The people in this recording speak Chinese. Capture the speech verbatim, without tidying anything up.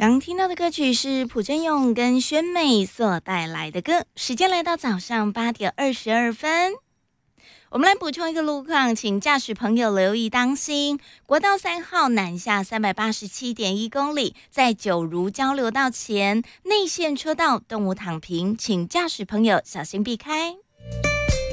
刚听到的歌曲是朴真勇跟宣美所带来的歌。时间来到早上八点二十二分，我们来补充一个路况，请驾驶朋友留意当心。国道三号南下三百八十七点一公里，在九如交流道前内线车道动物躺平，请驾驶朋友小心避开。